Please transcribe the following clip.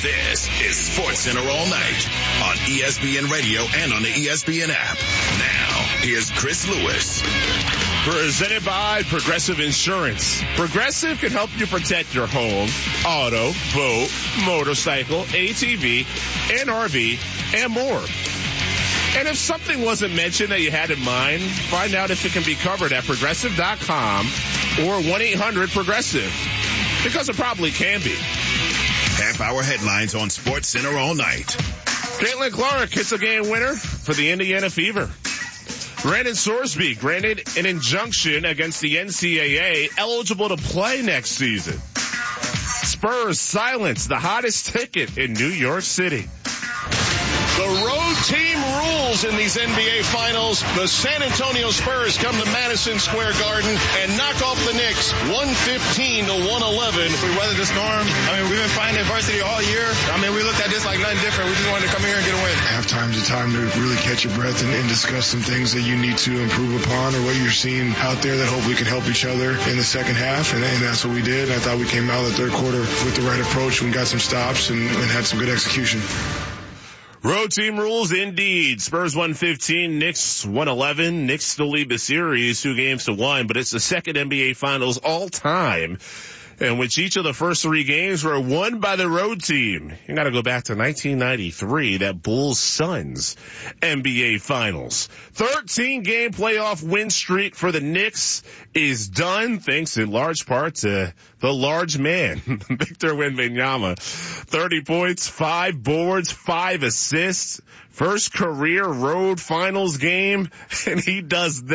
This is SportsCenter All Night on ESPN Radio and on the ESPN app. Now, here's Chris Lewis. Presented by Progressive Insurance. Progressive can help you protect your home, auto, boat, motorcycle, ATV, and RV, and more. And if something wasn't mentioned that you had in mind, find out if it can be covered at Progressive.com or 1-800-PROGRESSIVE. Because it probably can be. Half-hour headlines on SportsCenter All Night. Caitlin Clark hits a game winner for the Indiana Fever. Brandon Sorsby granted an injunction against the NCAA, eligible to play next season. Spurs silence the hottest ticket in New York City. The road team rules in these NBA Finals. The San Antonio Spurs come to Madison Square Garden and knock off the Knicks 115-111. We weathered the storm. We've been fighting adversity all year. We looked at this like nothing different. We just wanted to come here and get a win. Halftime's a time to really catch your breath and discuss some things that you need to improve upon or what you're seeing out there that hopefully can help each other in the second half. And that's what we did. I thought we came out of the third quarter with the right approach. We got some stops and had some good execution. Road team rules indeed. Spurs 115, Knicks 111. Knicks still lead the series 2-1, but it's the second NBA Finals all time in which each of the first three games were won by the road team. You got to go back to 1993, that Bulls-Suns NBA Finals. 13-game playoff win streak for the Knicks is done, thanks in large part to the large man, Victor Wembanyama. 30 points, 5 boards, 5 assists, first career road finals game, and he does that.